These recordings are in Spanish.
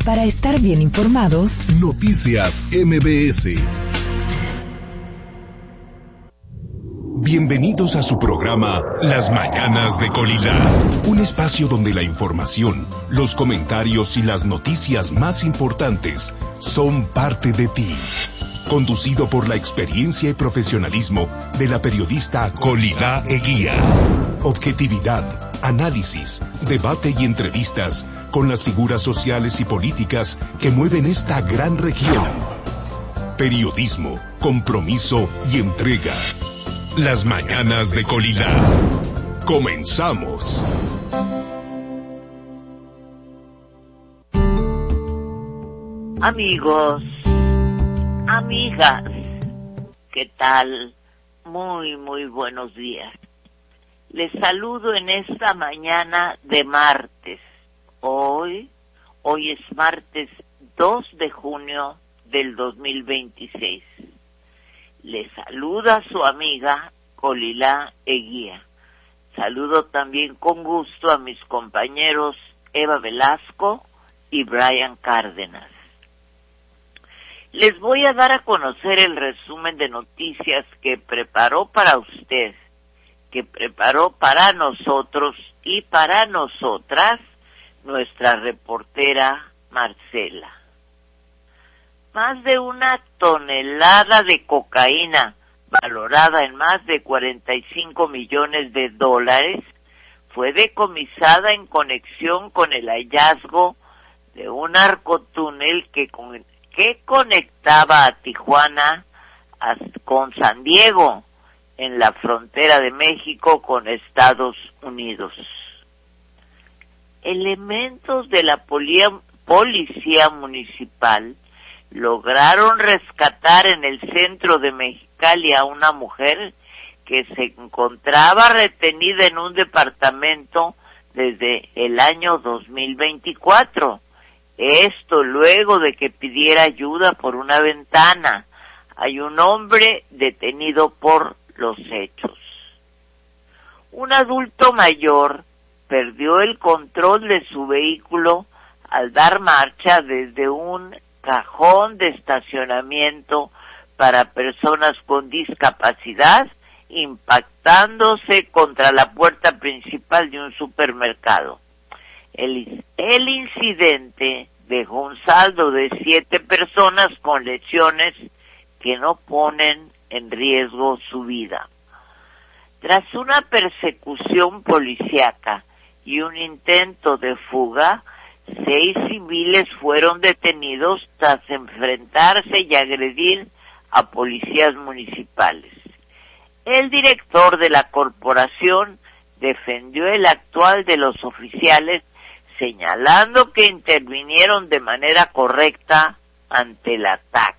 Para estar bien informados, Noticias MBS. Bienvenidos a su programa Las Mañanas de Colilá, un espacio donde la información, los comentarios y las noticias más importantes son parte de ti. Conducido por la experiencia y profesionalismo de la periodista Colilá Eguía. Objetividad, análisis, debate y entrevistas con las figuras sociales y políticas que mueven esta gran región. Periodismo, compromiso y entrega. Las Mañanas de Colilá. Comenzamos. Amigos, amigas, ¿qué tal? Muy buenos días. Les saludo en esta mañana de martes. Hoy es martes 2 de junio del 2026. Les saluda su amiga Colilá Eguía. Saludo también con gusto a mis compañeros Eva Velasco y Brian Cárdenas. Les voy a dar a conocer el resumen de noticias que preparó para usted, que preparó para nosotros y para nosotras nuestra reportera Marcela. Más de 1 tonelada de cocaína, valorada en más de $45 millones, fue decomisada en conexión con el hallazgo de un narcotúnel que conectaba a Tijuana con San Diego, en la frontera de México con Estados Unidos. Elementos de la policía municipal lograron rescatar en el centro de Mexicali a una mujer que se encontraba retenida en un departamento desde el año 2024. Esto luego de que pidiera ayuda por una ventana. Hay un hombre detenido por los hechos. Un adulto mayor perdió el control de su vehículo al dar marcha desde un cajón de estacionamiento para personas con discapacidad, impactándose contra la puerta principal de un supermercado. El incidente dejó un saldo de 7 personas con lesiones que no ponen en riesgo su vida. Tras una persecución policíaca y un intento de fuga, 6 civiles fueron detenidos tras enfrentarse y agredir a policías municipales. El director de la corporación defendió el actual de los oficiales, señalando que intervinieron de manera correcta ante el ataque.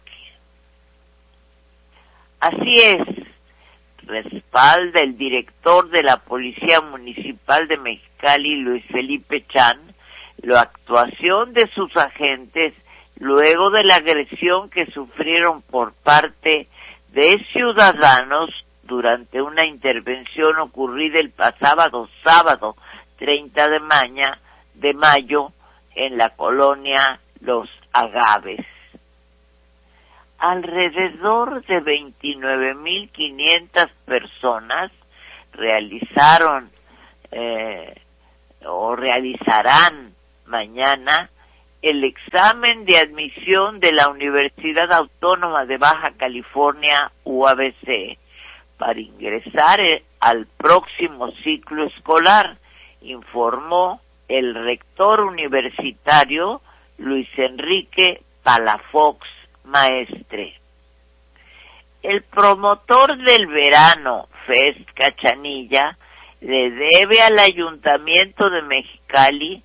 Así es, respalda el director de la Policía Municipal de Mexicali, Luis Felipe Chan, la actuación de sus agentes luego de la agresión que sufrieron por parte de ciudadanos durante una intervención ocurrida el pasado sábado 30 de mayo en la colonia Los Agaves. Alrededor de 29,500 personas realizarán mañana el examen de admisión de la Universidad Autónoma de Baja California, UABC, para ingresar al próximo ciclo escolar, informó el rector universitario Luis Enrique Palafox Maestre. El promotor del verano, Fest Cachanilla, le debe al Ayuntamiento de Mexicali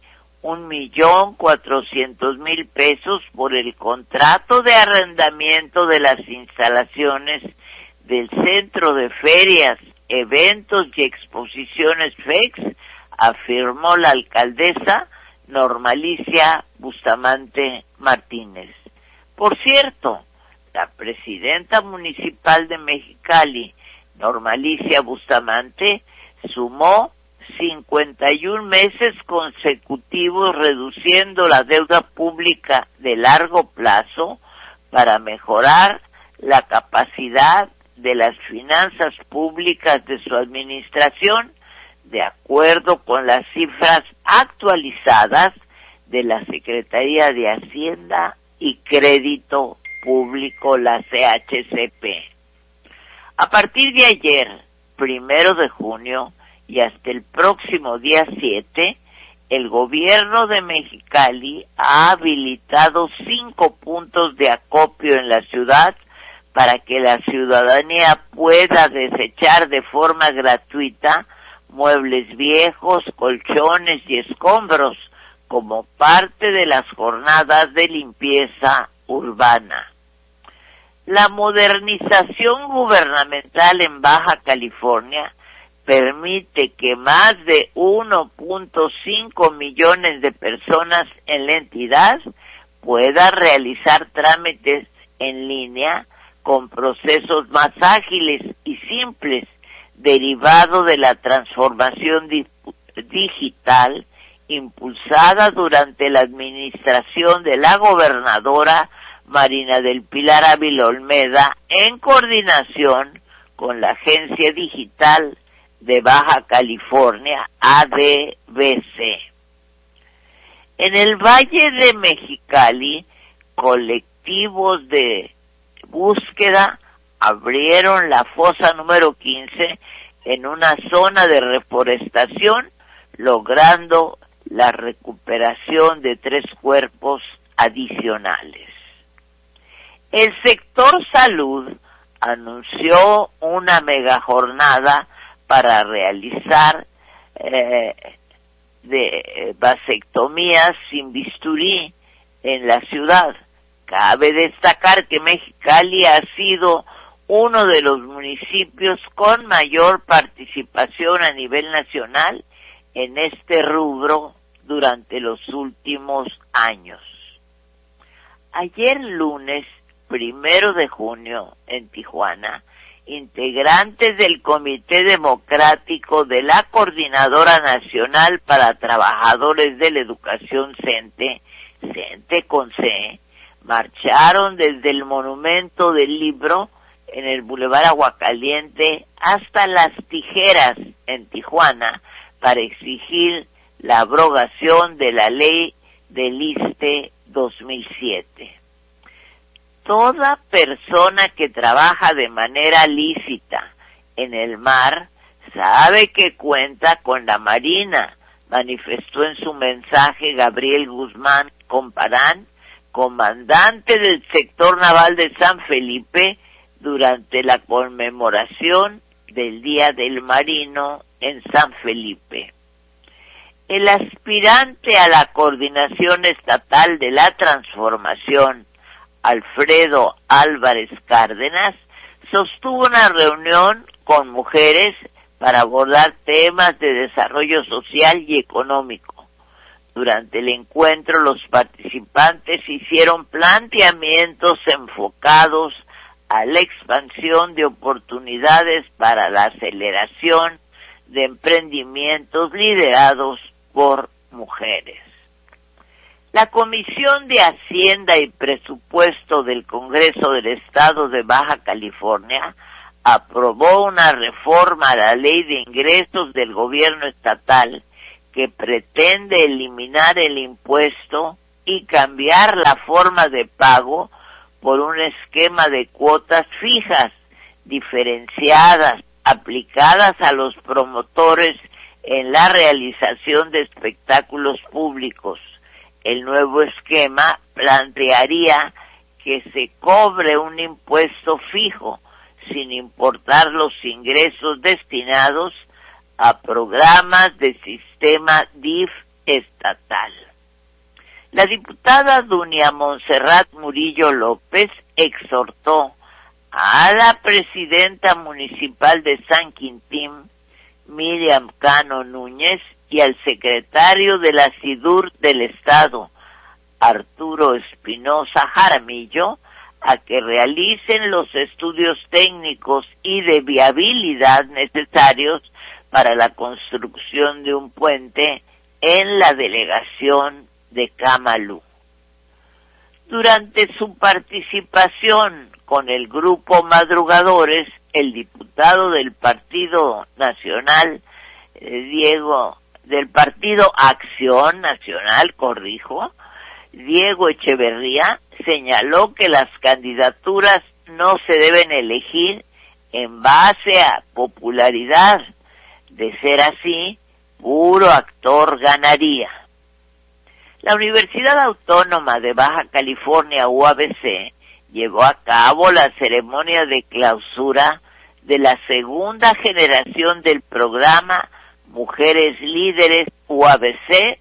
1,400,000 pesos por el contrato de arrendamiento de las instalaciones del Centro de Ferias, Eventos y Exposiciones FEX, afirmó la alcaldesa Normalicia Bustamante Martínez. Por cierto, la presidenta municipal de Mexicali, Normalicia Bustamante, sumó 51 meses consecutivos reduciendo la deuda pública de largo plazo para mejorar la capacidad de las finanzas públicas de su administración, de acuerdo con las cifras actualizadas de la Secretaría de Hacienda y Crédito Público, la CHCP. A partir de ayer, 1 de junio, y hasta el próximo día 7, el gobierno de Mexicali ha habilitado 5 puntos de acopio en la ciudad para que la ciudadanía pueda desechar de forma gratuita muebles viejos, colchones y escombros como parte de las jornadas de limpieza urbana. La modernización gubernamental en Baja California permite que más de 1.5 millones de personas en la entidad puedan realizar trámites en línea con procesos más ágiles y simples, derivado de la transformación digital impulsada durante la administración de la gobernadora Marina del Pilar Ávila Olmeda en coordinación con la Agencia Digital de Baja California, ADBC. En el Valle de Mexicali, colectivos de búsqueda abrieron la fosa número 15 en una zona de reforestación, logrando la recuperación de 3 cuerpos adicionales. El sector salud anunció una megajornada para realizar de vasectomías sin bisturí en la ciudad. Cabe destacar que Mexicali ha sido uno de los municipios con mayor participación a nivel nacional en este rubro durante los últimos años. Ayer lunes, 1 de junio, en Tijuana, integrantes del Comité Democrático de la Coordinadora Nacional para Trabajadores de la Educación CENTE con C, marcharon desde el Monumento del Libro en el Boulevard Aguacaliente hasta Las Tijeras en Tijuana para exigir la abrogación de la ley del ISSSTE 2007. Toda persona que trabaja de manera lícita en el mar sabe que cuenta con la Marina, manifestó en su mensaje Gabriel Guzmán Comparán, comandante del sector naval de San Felipe, durante la conmemoración del Día del Marino en San Felipe. El aspirante a la Coordinación Estatal de la Transformación, Alfredo Álvarez Cárdenas, sostuvo una reunión con mujeres para abordar temas de desarrollo social y económico. Durante el encuentro, los participantes hicieron planteamientos enfocados a la expansión de oportunidades para la aceleración de emprendimientos liderados por mujeres. La Comisión de Hacienda y Presupuesto del Congreso del Estado de Baja California aprobó una reforma a la Ley de Ingresos del Gobierno Estatal que pretende eliminar el impuesto y cambiar la forma de pago por un esquema de cuotas fijas, diferenciadas, aplicadas a los promotores en la realización de espectáculos públicos. El nuevo esquema plantearía que se cobre un impuesto fijo, sin importar los ingresos destinados a programas de sistema DIF estatal. La diputada Dunia Montserrat Murillo López exhortó a la presidenta municipal de San Quintín, Miriam Cano Núñez, y al secretario de la SIDUR del Estado, Arturo Espinosa Jaramillo, a que realicen los estudios técnicos y de viabilidad necesarios para la construcción de un puente en la delegación de Camalú. Durante su participación con el grupo Madrugadores, el diputado del Partido Nacional, del Partido Acción Nacional, Diego Echeverría, señaló que las candidaturas no se deben elegir en base a popularidad. De ser así, puro actor ganaría. La Universidad Autónoma de Baja California, UABC, llevó a cabo la ceremonia de clausura de la segunda generación del programa Mujeres Líderes UABC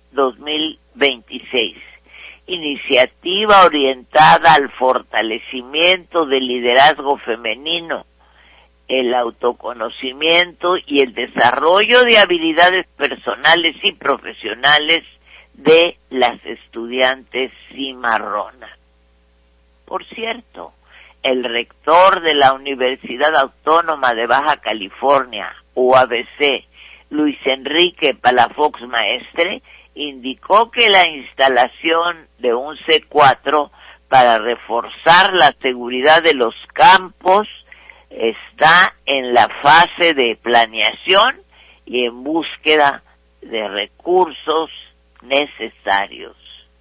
2026, iniciativa orientada al fortalecimiento del liderazgo femenino, el autoconocimiento y el desarrollo de habilidades personales y profesionales de las estudiantes cimarronas. Por cierto, el rector de la Universidad Autónoma de Baja California, UABC, Luis Enrique Palafox Maestre, indicó que la instalación de un C4 para reforzar la seguridad de los campos está en la fase de planeación y en búsqueda de recursos necesarios.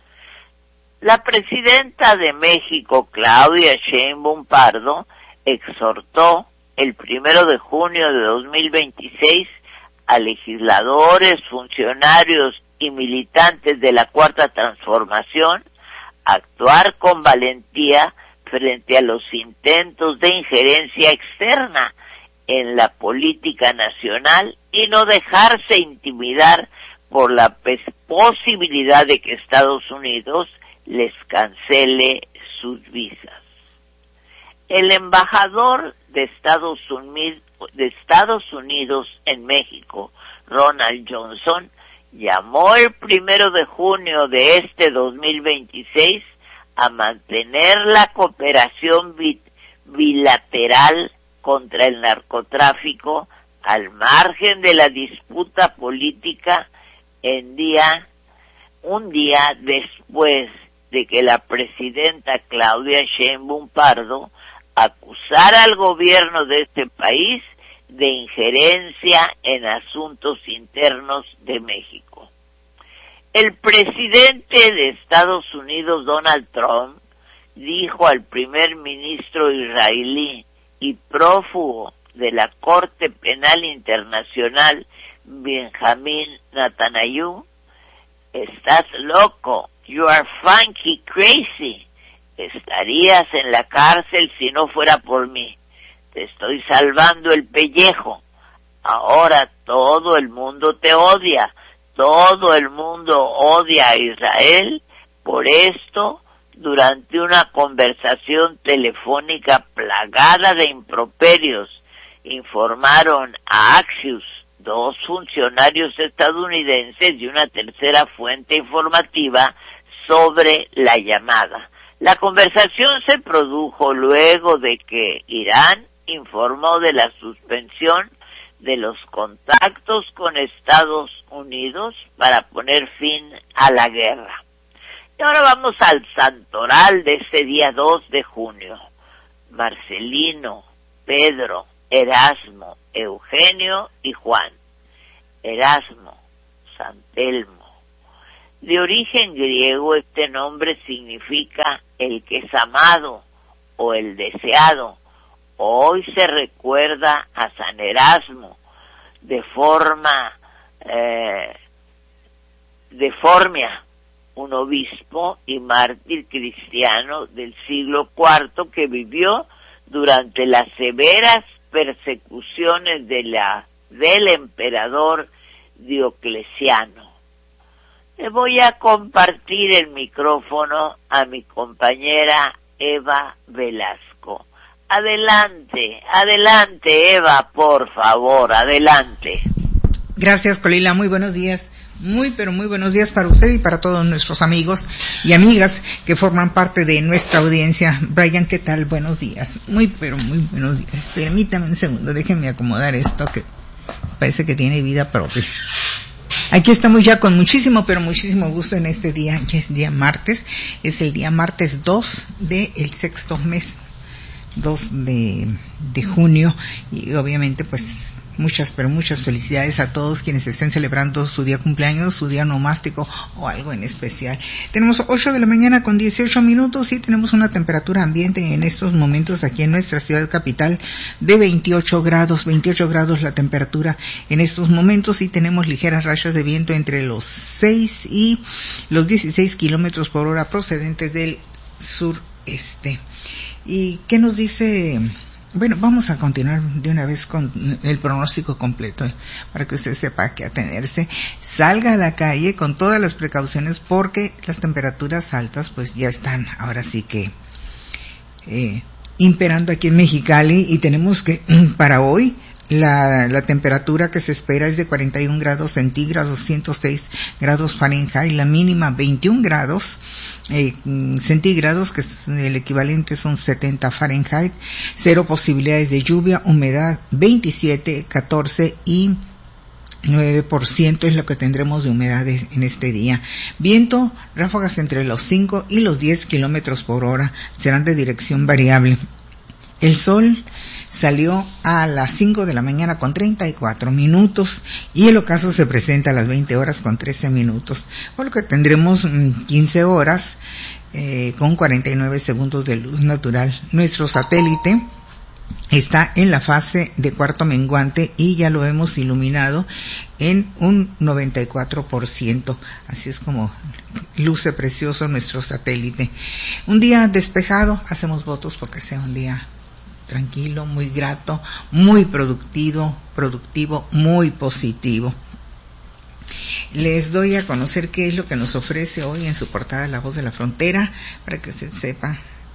La presidenta de México, Claudia Sheinbaum Pardo, exhortó el 1 de junio de 2026 a legisladores, funcionarios y militantes de la Cuarta Transformación a actuar con valentía frente a los intentos de injerencia externa en la política nacional y no dejarse intimidar por la posibilidad de que Estados Unidos les cancele sus visas. El embajador de Estados Unidos en México, Ronald Johnson, llamó el 1 de junio de este 2026 a mantener la cooperación bilateral contra el narcotráfico al margen de la disputa política un día después de que la presidenta Claudia Sheinbaum Pardo acusara al gobierno de este país de injerencia en asuntos internos de México. El presidente de Estados Unidos, Donald Trump, dijo al primer ministro israelí y prófugo de la Corte Penal Internacional, Benjamin Netanyahu, "Estás loco, you are funky crazy, estarías en la cárcel si no fuera por mí, te estoy salvando el pellejo, ahora todo el mundo te odia, todo el mundo odia a Israel, por esto, durante una conversación telefónica plagada de improperios, informaron a Axios 2 funcionarios estadounidenses y una tercera fuente informativa sobre la llamada. La conversación se produjo luego de que Irán informó de la suspensión de los contactos con Estados Unidos para poner fin a la guerra. Y ahora vamos al santoral de este día 2 de junio. Marcelino, Pedro, Erasmo, Eugenio y Juan. Erasmo, San Telmo. De origen griego, este nombre significa el que es amado o el deseado. Hoy se recuerda a San Erasmo de Formia, un obispo y mártir cristiano del siglo IV que vivió durante las severas persecuciones del emperador Diocleciano. Le voy a compartir el micrófono a mi compañera Eva Velasco. Adelante, Eva, por favor, adelante. Gracias, Colila, muy buenos días. Muy buenos días para usted y para todos nuestros amigos y amigas que forman parte de nuestra audiencia. Brian, ¿qué tal? Buenos días. Muy buenos días. Permítame un segundo, déjenme acomodar esto que parece que tiene vida propia. Aquí estamos ya con muchísimo, pero muchísimo gusto en este día, que es día martes, es el día martes 2 del sexto mes, 2 de junio, y obviamente pues muchas, pero muchas felicidades a todos quienes estén celebrando su día cumpleaños, su día nomástico o algo en especial. Tenemos 8 de la mañana con 18 minutos y tenemos una temperatura ambiente en estos momentos aquí en nuestra ciudad capital de 28 grados la temperatura en estos momentos, y tenemos ligeras rachas de viento entre los 6 y los 16 kilómetros por hora procedentes del sureste. ¿Y qué nos dice? Bueno, vamos a continuar de una vez con el pronóstico completo, para que usted sepa a qué atenerse. Salga a la calle con todas las precauciones, porque las temperaturas altas pues ya están ahora sí que imperando aquí en Mexicali, y tenemos que para hoy la temperatura que se espera es de 41 grados centígrados, 106 grados Fahrenheit, la mínima 21 grados centígrados, que es el equivalente son 70 Fahrenheit, 0 posibilidades de lluvia, humedad 27, 14 y 9% es lo que tendremos de humedad en este día. Viento, ráfagas entre los 5 y los 10 kilómetros por hora, serán de dirección variable. El sol salió a las 5 de la mañana con 34 minutos y el ocaso se presenta a las 20 horas con 13 minutos, por lo que tendremos 15 horas con 49 segundos de luz natural. Nuestro satélite está en la fase de cuarto menguante y ya lo hemos iluminado en un 94%, así es como luce precioso nuestro satélite. Un día despejado, hacemos votos porque sea un día tranquilo, muy grato, muy productivo, muy positivo. Les doy a conocer qué es lo que nos ofrece hoy en su portada La Voz de la Frontera, para que usted sepa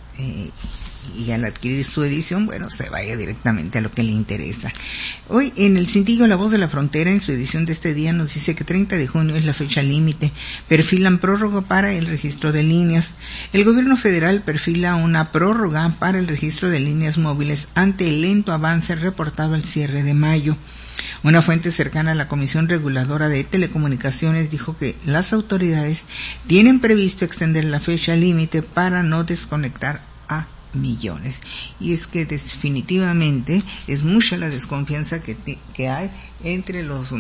y al adquirir su edición, bueno, se vaya directamente a lo que le interesa. Hoy en el cintillo La Voz de la Frontera, en su edición de este día, nos dice que 30 de junio es la fecha límite. Perfilan prórroga para el registro de líneas. El gobierno federal perfila una prórroga para el registro de líneas móviles ante el lento avance reportado al cierre de mayo. Una fuente cercana a la Comisión Reguladora de Telecomunicaciones dijo que las autoridades tienen previsto extender la fecha límite para no desconectar a millones. Y es que definitivamente es mucha la desconfianza que hay entre los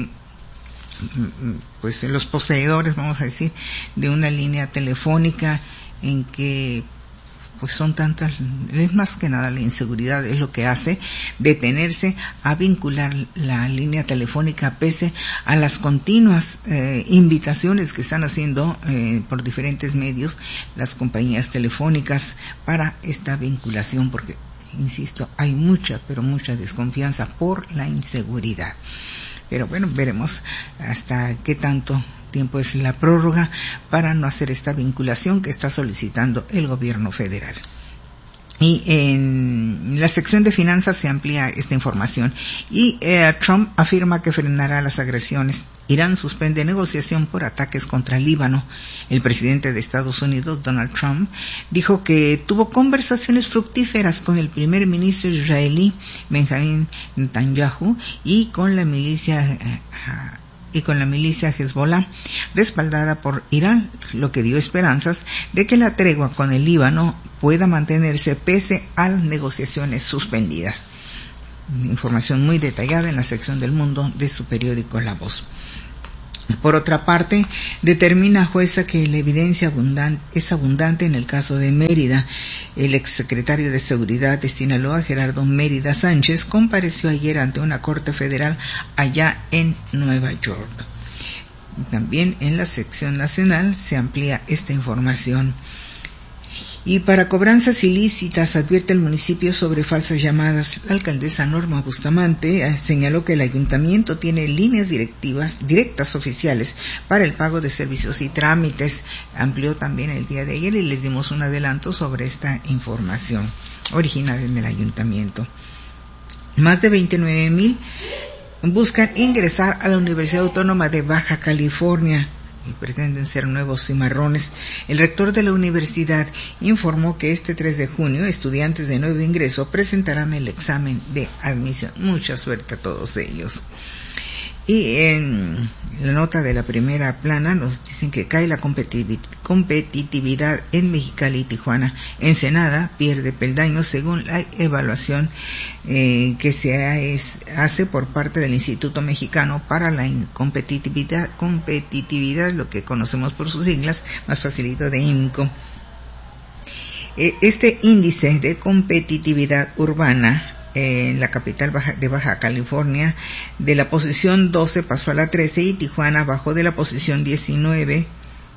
poseedores, vamos a decir, de una línea telefónica, en que pues son tantas, es más que nada la inseguridad es lo que hace detenerse a vincular la línea telefónica, pese a las continuas invitaciones que están haciendo por diferentes medios las compañías telefónicas para esta vinculación, porque insisto, hay mucha, pero mucha desconfianza por la inseguridad. Pero bueno, veremos hasta qué tanto tiempo es la prórroga para no hacer esta vinculación que está solicitando el gobierno federal. Y en la sección de finanzas se amplía esta información. Y Trump afirma que frenará las agresiones. Irán suspende negociación por ataques contra Líbano. El presidente de Estados Unidos, Donald Trump, dijo que tuvo conversaciones fructíferas con el primer ministro israelí, Benjamin Netanyahu, y con la milicia Hezbollah, respaldada por Irán, lo que dio esperanzas de que la tregua con el Líbano pueda mantenerse pese a las negociaciones suspendidas. Información muy detallada en la sección del mundo de su periódico La Voz. Por otra parte, determina jueza que la evidencia es abundante en el caso de Mérida. El exsecretario de Seguridad de Sinaloa, Gerardo Mérida Sánchez, compareció ayer ante una corte federal allá en Nueva York. También en la sección nacional se amplía esta información. Y para cobranzas ilícitas, advierte el municipio sobre falsas llamadas. La alcaldesa Norma Bustamante señaló que el ayuntamiento tiene líneas directas oficiales para el pago de servicios y trámites. Amplió también el día de ayer y les dimos un adelanto sobre esta información originaria en el ayuntamiento. Más de 29,000 buscan ingresar a la Universidad Autónoma de Baja California. y pretenden ser nuevos cimarrones. El rector de la universidad informó que este 3 de junio estudiantes de nuevo ingreso presentarán el examen de admisión. Mucha suerte a todos ellos. Y en la nota de la primera plana nos dicen que cae la competitividad en Mexicali y Tijuana. Ensenada pierde peldaños según la evaluación que se hace por parte del Instituto Mexicano para la competitividad, lo que conocemos por sus siglas, más facilito, de IMCO. Este índice de competitividad urbana en la capital de Baja California, de la posición 12 pasó a la 13 y Tijuana bajó de la posición 19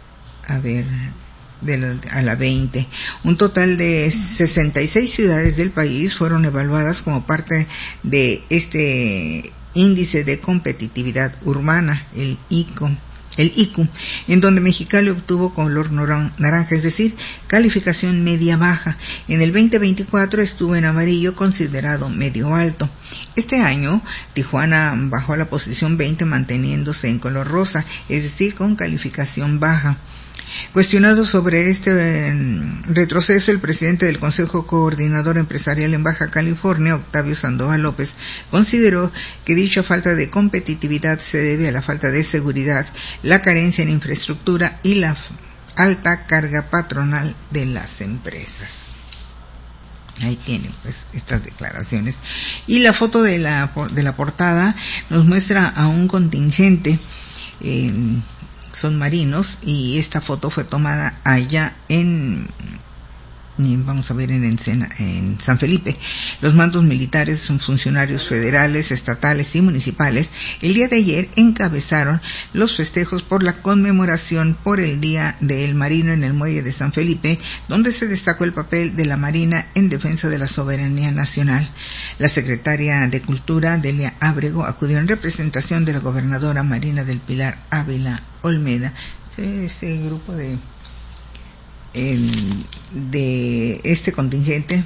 a la 20. Un total de 66 ciudades del país fueron evaluadas como parte de este índice de competitividad urbana, el ICU, en donde Mexicali obtuvo color naranja, es decir, calificación media-baja. En el 2024 estuvo en amarillo, considerado medio-alto. Este año, Tijuana bajó a la posición 20, manteniéndose en color rosa, es decir, con calificación baja. Cuestionado sobre este retroceso, el presidente del Consejo Coordinador Empresarial en Baja California, Octavio Sandoval López, consideró que dicha falta de competitividad se debe a la falta de seguridad, la carencia en infraestructura y la alta carga patronal de las empresas. Ahí tienen pues estas declaraciones. Y la foto de la portada nos muestra a un contingente son marinos, y esta foto fue tomada allá en San Felipe. Los mandos militares, son funcionarios federales, estatales y municipales, el día de ayer encabezaron los festejos por la conmemoración por el Día del Marino en el Muelle de San Felipe, donde se destacó el papel de la Marina en defensa de la soberanía nacional. La secretaria de Cultura, Delia Ábrego, acudió en representación de la gobernadora Marina del Pilar Ávila Olmeda. Este grupo de este contingente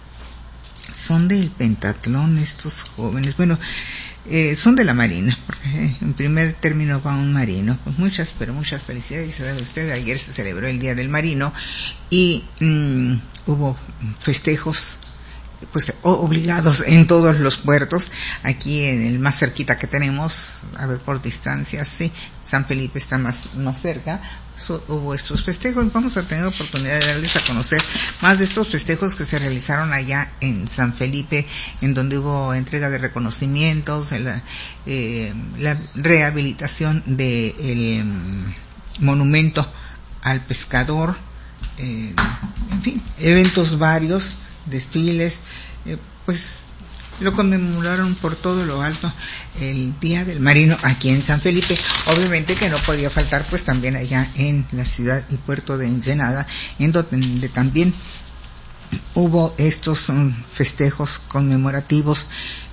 son del pentatlón, estos jóvenes, son de la Marina, porque en primer término va un marino. Pues muchas felicidades, se da a usted. Ayer se celebró el Día del Marino y hubo festejos pues obligados en todos los puertos. Aquí en el más cerquita que tenemos, a ver por distancia, sí, San Felipe está más cerca. Hubo estos festejos. Vamos a tener oportunidad de darles a conocer más de estos festejos que se realizaron allá en San Felipe, en donde hubo entrega de reconocimientos, la rehabilitación del monumento al pescador, en fin, eventos varios, desfiles, pues lo conmemoraron por todo lo alto el Día del Marino aquí en San Felipe. Obviamente que no podía faltar pues también allá en la ciudad y puerto de Ensenada, en donde también hubo estos festejos conmemorativos,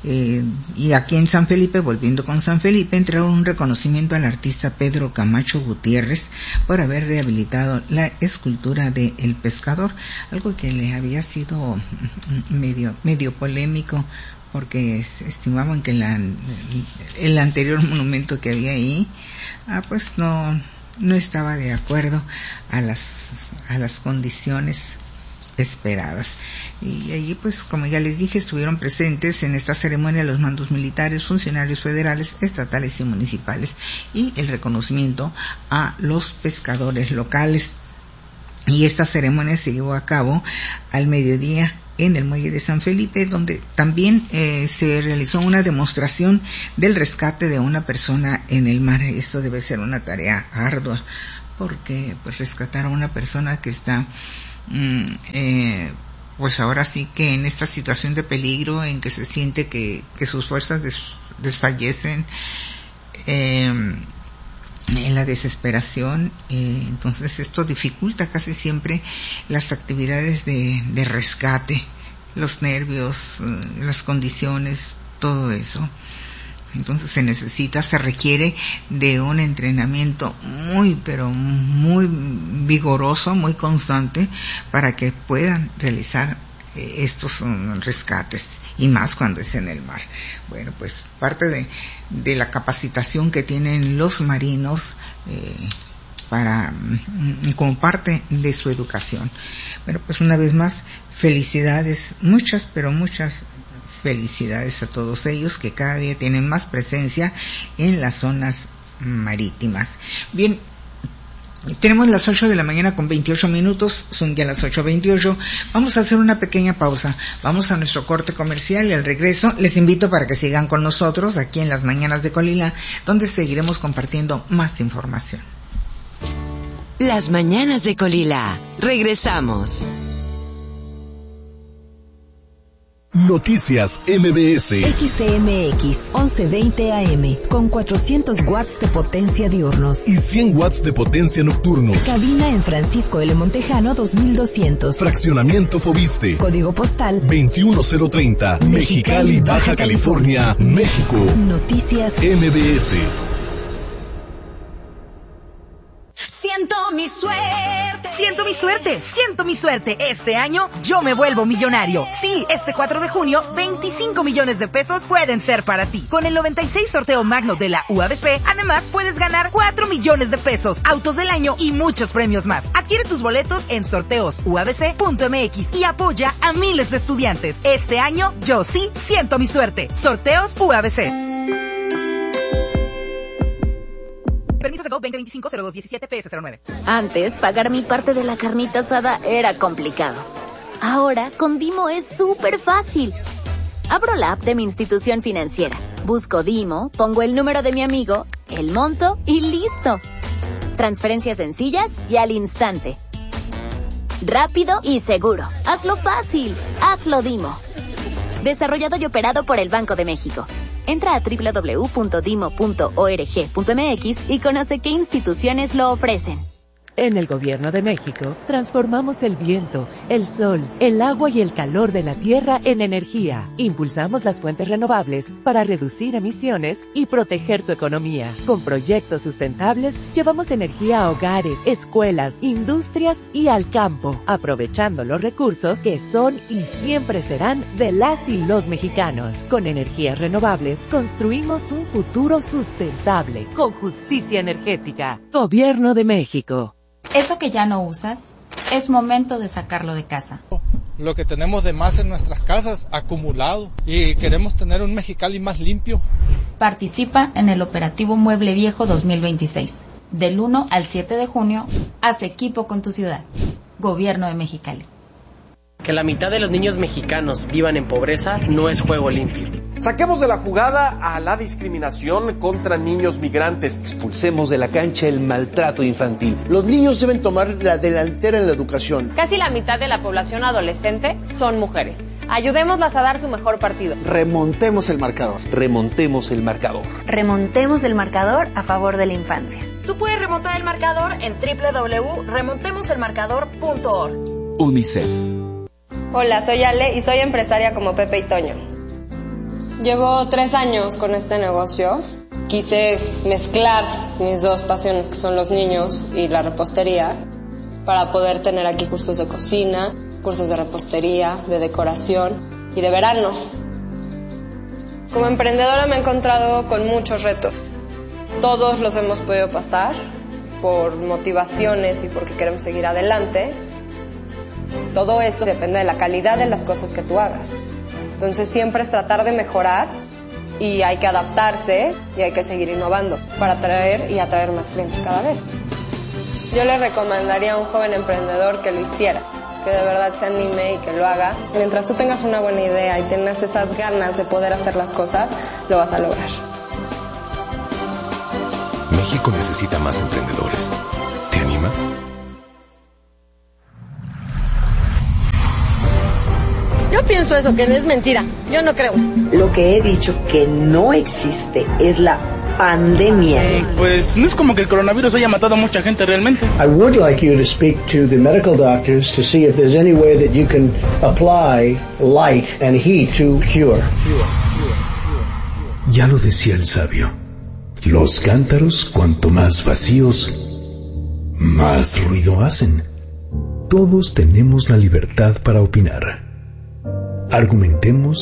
y aquí en San Felipe, volviendo con San Felipe, entregaron un reconocimiento al artista Pedro Camacho Gutiérrez por haber rehabilitado la escultura de El Pescador, algo que le había sido medio polémico, porque estimaban que el anterior monumento que había ahí pues no estaba de acuerdo a las condiciones esperadas. Y allí pues, como ya les dije, estuvieron presentes en esta ceremonia los mandos militares, funcionarios federales, estatales y municipales, y el reconocimiento a los pescadores locales. Y esta ceremonia se llevó a cabo al mediodía en el muelle de San Felipe, donde también se realizó una demostración del rescate de una persona en el mar. Esto debe ser una tarea ardua, porque pues rescatar a una persona que está pues ahora sí que en esta situación de peligro, en que se siente que sus fuerzas desfallecen, en la desesperación, entonces esto dificulta casi siempre las actividades de rescate, los nervios, las condiciones, todo eso. Entonces se requiere de un entrenamiento pero muy vigoroso, muy constante, para que puedan realizar estos rescates, y más cuando es en el mar. Bueno, pues parte de la capacitación que tienen los marinos como parte de su educación. Bueno, pues una vez más, felicidades, muchas, pero muchas felicidades a todos ellos que cada día tienen más presencia en las zonas marítimas. Bien, tenemos las 8 de la mañana con 28 minutos, son ya las 8:28. Vamos a hacer una pequeña pausa. Vamos a nuestro corte comercial y al regreso les invito para que sigan con nosotros aquí en las Mañanas de Colila, donde seguiremos compartiendo más información. Las Mañanas de Colila. Regresamos. Noticias MBS. XCMX 1120 AM con 400 watts de potencia diurnos Y 100 watts de potencia nocturnos. Cabina en Francisco L. Montejano 2200. Fraccionamiento Fobiste. Código postal 21030. Mexicali, Baja California, México. Noticias MBS. Siento mi suerte. Siento mi suerte, siento mi suerte. Este año yo me vuelvo millonario. Sí, este 4 de junio, 25 millones de pesos pueden ser para ti. Con el 96 sorteo magno de la UABC, además puedes ganar 4 millones de pesos, autos del año y muchos premios más. Adquiere tus boletos en sorteosuabc.mx y apoya a miles de estudiantes. Este año yo sí siento mi suerte. Sorteos UABC. Permiso de Go 2025-0217 PS09. Antes, pagar mi parte de la carnita asada era complicado. Ahora, con Dimo es súper fácil. Abro la app de mi institución financiera, busco Dimo, pongo el número de mi amigo, el monto y listo. Transferencias sencillas y al instante. Rápido y seguro. Hazlo fácil. Hazlo Dimo. Desarrollado y operado por el Banco de México. Entra a www.dimo.org.mx y conoce qué instituciones lo ofrecen. En el Gobierno de México, transformamos el viento, el sol, el agua y el calor de la tierra en energía. Impulsamos las fuentes renovables para reducir emisiones y proteger tu economía. Con proyectos sustentables, llevamos energía a hogares, escuelas, industrias y al campo, aprovechando los recursos que son y siempre serán de las y los mexicanos. Con energías renovables, construimos un futuro sustentable, con justicia energética. Gobierno de México. Eso que ya no usas, es momento de sacarlo de casa. Lo que tenemos de más en nuestras casas, acumulado, y queremos tener un Mexicali más limpio. Participa en el operativo Mueble Viejo 2026. Del 1 al 7 de junio, haz equipo con tu ciudad. Gobierno de Mexicali. Que la mitad de los niños mexicanos vivan en pobreza no es juego limpio. Saquemos de la jugada a la discriminación contra niños migrantes. Expulsemos de la cancha el maltrato infantil. Los niños deben tomar la delantera en la educación. Casi la mitad de la población adolescente son mujeres. Ayudémoslas a dar su mejor partido. Remontemos el marcador. Remontemos el marcador. Remontemos el marcador a favor de la infancia. Tú puedes remontar el marcador en www.remontemoselmarcador.org. UNICEF. Hola, soy Ale y soy empresaria como Pepe y Toño. Llevo 3 años con este negocio. Quise mezclar mis dos pasiones, que son los niños y la repostería, para poder tener aquí cursos de cocina, cursos de repostería, de decoración y de verano. Como emprendedora me he encontrado con muchos retos. Todos los hemos podido pasar por motivaciones y porque queremos seguir adelante. Todo esto depende de la calidad de las cosas que tú hagas. Entonces siempre es tratar de mejorar y hay que adaptarse y hay que seguir innovando para atraer y atraer más clientes cada vez. Yo le recomendaría a un joven emprendedor que lo hiciera, que de verdad se anime y que lo haga. Mientras tú tengas una buena idea y tengas esas ganas de poder hacer las cosas, lo vas a lograr. México necesita más emprendedores. ¿Te animas? Yo pienso eso, que es mentira. Yo no creo. Lo que he dicho que no existe es la pandemia. Pues no es como que el coronavirus haya matado a mucha gente realmente. I would like you to speak to the medical doctors to see if there's any way that you can apply light and heat to cure. Ya lo decía el sabio. Los cántaros, cuanto más vacíos, más ruido hacen. Todos tenemos la libertad para opinar. Argumentemos